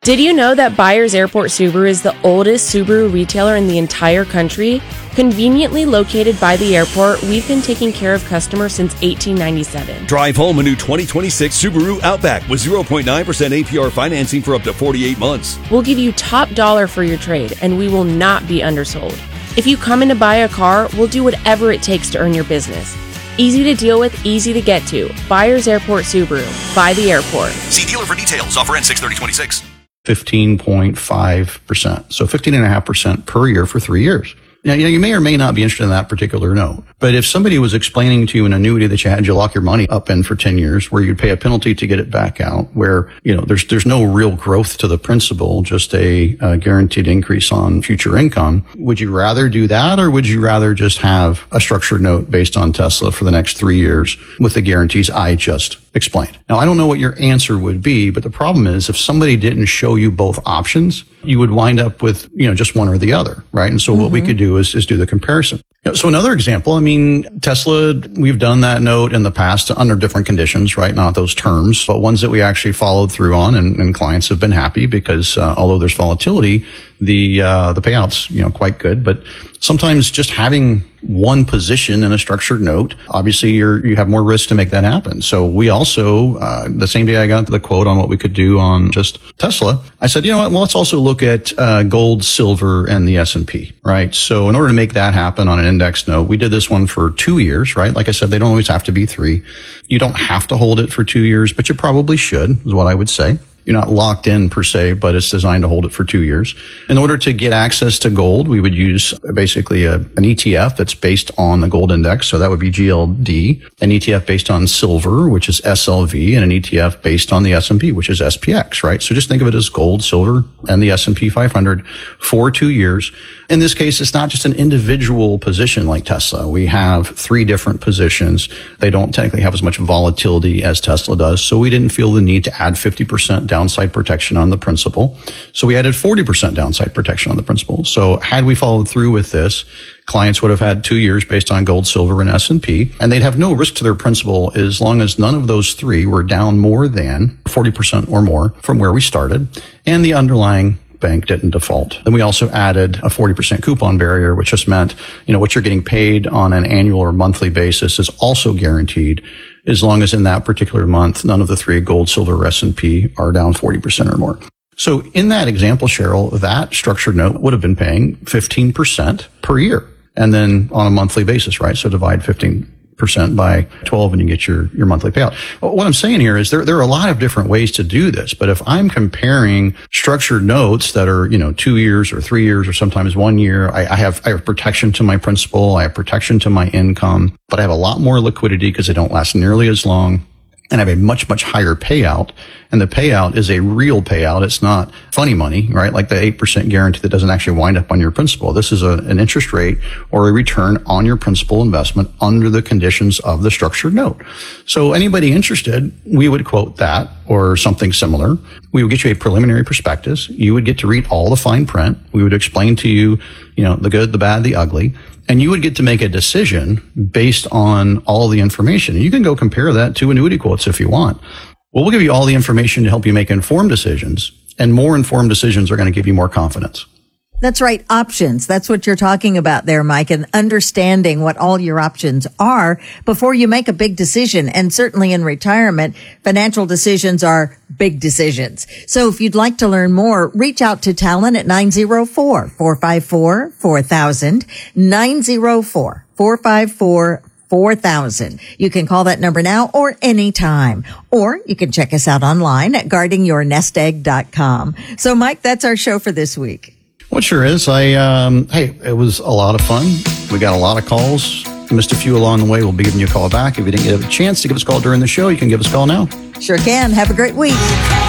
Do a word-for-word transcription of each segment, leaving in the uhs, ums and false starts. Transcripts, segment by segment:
Did you know that Byers Airport Subaru is the oldest Subaru retailer in the entire country? Conveniently located by the airport, we've been taking care of customers since eighteen ninety-seven. Drive home a new twenty twenty-six Subaru Outback with zero point nine percent A P R financing for up to forty-eight months. We'll give you top dollar for your trade, and we will not be undersold. If you come in to buy a car, we'll do whatever it takes to earn your business. Easy to deal with, easy to get to. Byers Airport Subaru. By the airport. See dealer for details. Offer ends six thirty twenty-six. fifteen point five percent. So fifteen point five percent per year for three years. Now, you know, you may or may not be interested in that particular note, but if somebody was explaining to you an annuity that you had you lock your money up in for ten years, where you'd pay a penalty to get it back out, where, you know, there's, there's no real growth to the principal, just a, a guaranteed increase on future income, would you rather do that, or would you rather just have a structured note based on Tesla for the next three years with the guarantees I just explained? Now, I don't know what your answer would be, but the problem is if somebody didn't show you both options, you would wind up with, you know, just one or the other, right? And so mm-hmm. what we could do is, is do the comparison. So another example, I mean, Tesla, we've done that note in the past under different conditions, right? Not those terms, but ones that we actually followed through on, and, and clients have been happy because, uh, although there's volatility, the, uh, the payouts, you know, quite good. But sometimes just having one position in a structured note, obviously you're, you have more risk to make that happen. So we also, uh, the same day I got the quote on what we could do on just Tesla, I said, you know what, well, let's also look at, uh, gold, silver, and the S and P, right? So in order to make that happen on an index note, we did this one for two years, right? Like I said, they don't always have to be three. You don't have to hold it for two years, but you probably should, is what I would say. You're not locked in per se, but it's designed to hold it for two years. In order to get access to gold, we would use basically a, an E T F that's based on the gold index. So that would be G L D, an E T F based on silver, which is S L V, and an E T F based on the S and P, which is S P X, right? So just think of it as gold, silver, and the S and P five hundred for two years. In this case, it's not just an individual position like Tesla. We have three different positions. They don't technically have as much volatility as Tesla does. So we didn't feel the need to add fifty percent downside protection on the principal. So we added forty percent downside protection on the principal. So had we followed through with this, clients would have had two years based on gold, silver, and S and P, and they'd have no risk to their principal as long as none of those three were down more than forty percent or more from where we started, and the underlying bank didn't default. Then we also added a forty percent coupon barrier, which just meant, you know, what you're getting paid on an annual or monthly basis is also guaranteed as long as in that particular month, none of the three, gold, silver, or S and P, are down forty percent or more. So in that example, Cheryl, that structured note would have been paying fifteen percent per year, and then on a monthly basis, right? So divide fifteen percent by twelve and you get your, your monthly payout. What I'm saying here is there, there are a lot of different ways to do this, but if I'm comparing structured notes that are, you know, two years or three years or sometimes one year, I, I have, I have protection to my principal, I have protection to my income, but I have a lot more liquidity because they don't last nearly as long. And I have a much, much higher payout. And the payout is a real payout. It's not funny money, right? Like the eight percent guarantee that doesn't actually wind up on your principal. This is a, an interest rate or a return on your principal investment under the conditions of the structured note. So anybody interested, we would quote that or something similar. We would get you a preliminary prospectus. You would get to read all the fine print. We would explain to you, you know, the good, the bad, the ugly. And you would get to make a decision based on all the information. You can go compare that to annuity quotes if you want. Well, we'll give you all the information to help you make informed decisions, and more informed decisions are going to give you more confidence. That's right. Options. That's what you're talking about there, Mike, and understanding what all your options are before you make a big decision. And certainly in retirement, financial decisions are big decisions. So if you'd like to learn more, reach out to Talon at nine oh four, four five four, four thousand, nine oh four, four five four, four thousand. You can call that number now or anytime. Or you can check us out online at guarding your nest egg dot com. So, Mike, that's our show for this week. Well, it sure is. I, um, hey, it was a lot of fun. We got a lot of calls. Missed a few along the way. We'll be giving you a call back. If you didn't get a chance to give us a call during the show, you can give us a call now. Sure can. Have a great week.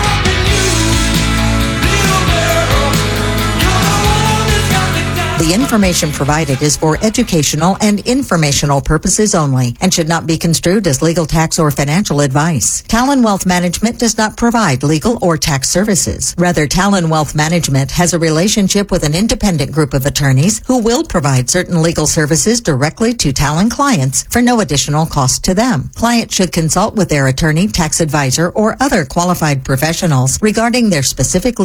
The information provided is for educational and informational purposes only and should not be construed as legal, tax, or financial advice. Talon Wealth Management does not provide legal or tax services. Rather, Talon Wealth Management has a relationship with an independent group of attorneys who will provide certain legal services directly to Talon clients for no additional cost to them. Clients should consult with their attorney, tax advisor, or other qualified professionals regarding their specific